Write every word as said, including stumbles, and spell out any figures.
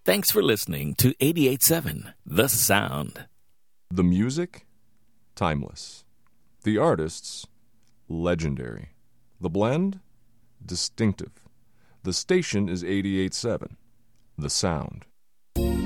Thanks for listening to eighty-eight point seven The Sound. The music, timeless. The artists, legendary. The blend, distinctive. The station is eighty-eight point seven The Sound.